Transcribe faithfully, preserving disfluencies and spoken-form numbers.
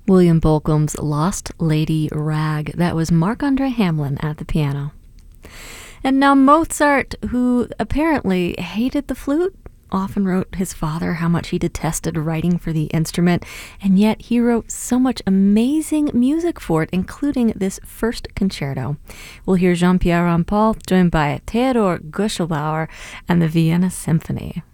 William Bolcom's Lost Lady Rag. That was Marc-Andre Hamelin at the piano. And now Mozart, who apparently hated the flute, often wrote his father how much he detested writing for the instrument, and yet he wrote so much amazing music for it, including this first concerto. We'll hear Jean-Pierre Rampal joined by Theodor Guschelbauer and the Vienna Symphony.